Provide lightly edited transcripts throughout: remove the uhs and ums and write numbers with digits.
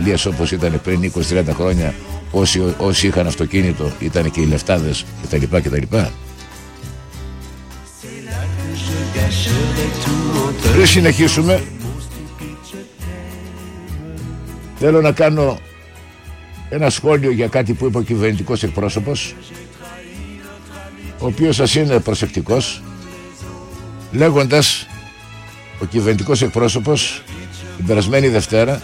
Λίας όπως ήταν πριν 20-30 χρόνια, όσοι είχαν αυτοκίνητο ήταν και οι λεφτάδες κτλ. Πριν συνεχίσουμε, θέλω να κάνω ένα σχόλιο για κάτι που είπε ο κυβερνητικός εκπρόσωπος, ο οποίος σας είναι προσεκτικός, λέγοντας ο κυβερνητικός εκπρόσωπος την περασμένη Δευτέρα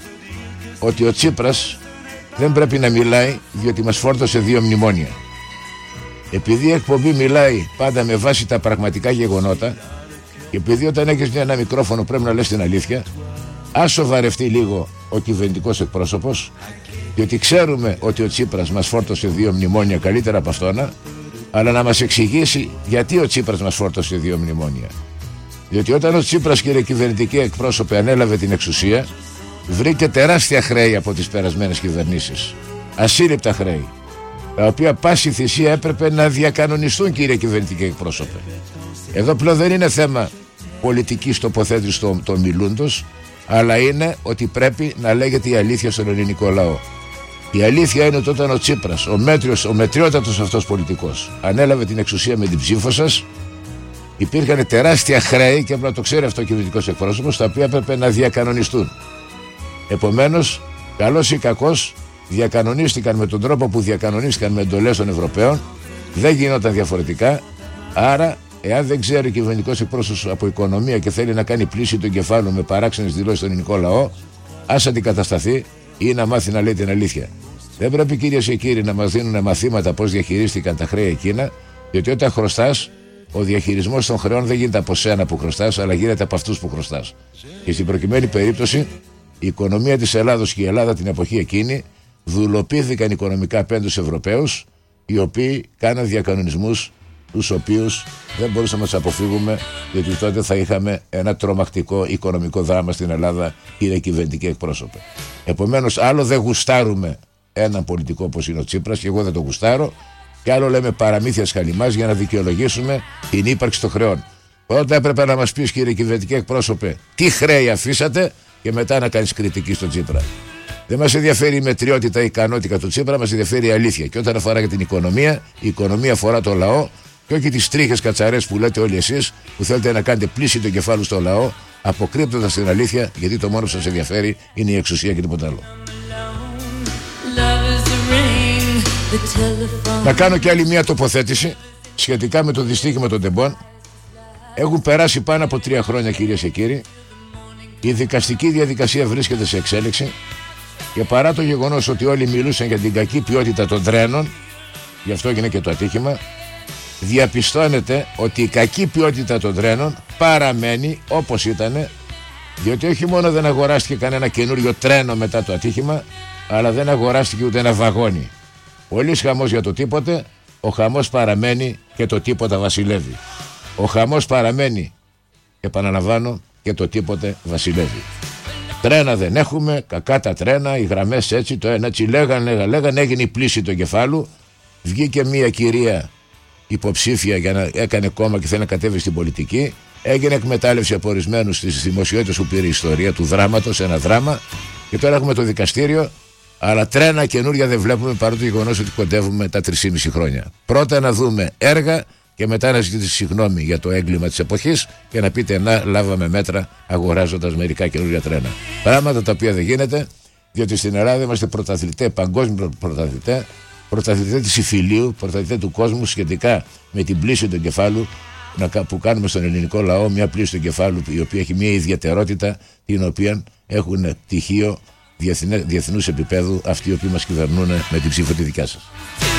ότι ο Τσίπρας δεν πρέπει να μιλάει διότι μας φόρτωσε 2 μνημόνια. Επειδή η εκπομπή μιλάει πάντα με βάση τα πραγματικά γεγονότα και επειδή όταν έχεις ένα μικρόφωνο πρέπει να λες την αλήθεια, ας σοβαρευτεί λίγο ο κυβερνητικός εκπρόσωπος, διότι ξέρουμε ότι ο Τσίπρας μας φόρτωσε 2 μνημόνια καλύτερα από αυτόνα, αλλά να μας εξηγήσει γιατί ο Τσίπρας μας φόρτωσε 2 μνημόνια. Διότι όταν ο Τσίπρας, κύριε κυβερνητική εκπρόσωπε, ανέλαβε την εξουσία, βρήκε τεράστια χρέη από τις περασμένες κυβερνήσεις, ασύλληπτα χρέη, τα οποία πάση θυσία έπρεπε να διακανονιστούν, κύριε κυβερνητική εκπρόσωπε. Εδώ πλέον δεν είναι θέμα πολιτικής τοποθέτησης των μιλούντος, αλλά είναι ότι πρέπει να λέγεται η αλήθεια στον ελληνικό λαό. Η αλήθεια είναι ότι όταν ο Τσίπρας, ο μετριότατος αυτός πολιτικός, ανέλαβε την εξουσία με την ψήφο σας, υπήρχαν τεράστια χρέη και έπρεπε να το ξέρει αυτό ο κυβερνητικός εκπρόσωπος, τα οποία έπρεπε να διακανονιστούν. Επομένως, καλός ή κακός, διακανονίστηκαν με τον τρόπο που διακανονίστηκαν με εντολές των Ευρωπαίων, δεν γινόταν διαφορετικά. Άρα, εάν δεν ξέρει ο κυβερνητικός εκπρόσωπος από οικονομία και θέλει να κάνει πλήση του εγκεφάλου με παράξενες δηλώσεις στον ελληνικό λαό, ας αντικατασταθεί ή να μάθει να λέει την αλήθεια. Δεν πρέπει, κυρίες και κύριοι, να μας δίνουν μαθήματα πώς διαχειρίστηκαν τα χρέη εκείνα, διότι όταν χρωστάς, ο διαχειρισμός των χρεών δεν γίνεται από σένα που χρωστάς, αλλά γίνεται από αυτούς που χρωστάς. Και στην προκειμένη περίπτωση, η οικονομία της Ελλάδος και η Ελλάδα την εποχή εκείνη δουλοποιήθηκαν οικονομικά απέναντι στους Ευρωπαίους, οι οποίοι κάναν διακανονισμούς, τους οποίους δεν μπορούσαμε να τους αποφύγουμε, γιατί τότε θα είχαμε ένα τρομακτικό οικονομικό δράμα στην Ελλάδα, κύριε κυβερνητική εκπρόσωπε. Επομένως, άλλο δεν γουστάρουμε έναν πολιτικό όπως είναι ο Τσίπρας, και εγώ δεν το γουστάρω, και άλλο λέμε παραμύθια σχαλιμάς για να δικαιολογήσουμε την ύπαρξη των χρεών. Πρώτα έπρεπε να μας πεις, κύριε κυβερνητική εκπρόσωπε, τι χρέη αφήσατε, και μετά να κάνεις κριτική στον Τσίπρα. Δεν μας ενδιαφέρει η μετριότητα, η ικανότητα του Τσίπρα, μας ενδιαφέρει η αλήθεια. Και όταν αφορά και την οικονομία, η οικονομία αφορά το λαό, και όχι τις τρίχες κατσαρές που λέτε όλοι εσείς, που θέλετε να κάνετε πλήση του κεφάλου στο λαό, αποκρύπτοντας την αλήθεια, γιατί το μόνο που σας ενδιαφέρει είναι η εξουσία και τίποτα άλλο. Να κάνω και άλλη μια τοποθέτηση σχετικά με το δυστύχημα των τεμπών. Έχουν περάσει πάνω από 3 χρόνια, κυρίες και κύριοι. Η δικαστική διαδικασία βρίσκεται σε εξέλιξη και παρά το γεγονός ότι όλοι μιλούσαν για την κακή ποιότητα των τρένων, γι' αυτό έγινε και το ατύχημα, διαπιστώνεται ότι η κακή ποιότητα των τρένων παραμένει όπως ήταν, διότι όχι μόνο δεν αγοράστηκε κανένα καινούριο τρένο μετά το ατύχημα, αλλά δεν αγοράστηκε ούτε ένα βαγόνι. Πολύς χαμός για το τίποτε, ο χαμός παραμένει και το τίποτα βασιλεύει. Ο χαμός παραμένει, επαναλαμβάνω, και το τίποτε βασιλεύει. Τρένα δεν έχουμε, κακά τα τρένα, οι γραμμές έτσι, το ένα έτσι, λέγανε, έγινε η πλήση του εγκεφάλου. Βγήκε μια κυρία υποψήφια για να έκανε κόμμα και θέλει να κατέβει στην πολιτική. Έγινε εκμετάλλευση από ορισμένους στις δημοσιότητες που πήρε η ιστορία του δράματος, ένα δράμα. Και τώρα έχουμε το δικαστήριο. Αλλά τρένα καινούρια δεν βλέπουμε, παρά το γεγονός ότι κοντεύουμε τα 3,5 χρόνια. Πρώτα να δούμε έργα και μετά να ζητήσετε συγγνώμη για το έγκλημα της εποχής και να πείτε να λάβαμε μέτρα αγοράζοντας μερικά καινούρια τρένα. Πράγματα τα οποία δεν γίνεται, διότι στην Ελλάδα είμαστε πρωταθλητές, παγκόσμιο πρωταθλητές της υφηλίου, πρωταθλητές του κόσμου σχετικά με την πλήση του εγκεφάλου που κάνουμε στον ελληνικό λαό, μια πλήση του εγκεφάλου η οποία έχει μια ιδιαιτερότητα, την οποία έχουν πτυχίο διεθνούς επίπεδου αυτοί οι οποίοι μας κυβερνούν με την ψήφο τη δικιά σας.